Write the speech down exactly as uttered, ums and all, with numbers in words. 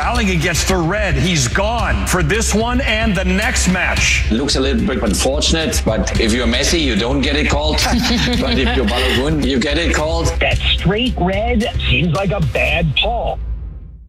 fouling against the red. He's gone for this one and the next match. Looks a little bit unfortunate, but if you're Messi, you don't get it called. But if you're Balogun, you get it called. That straight red seems like a bad call.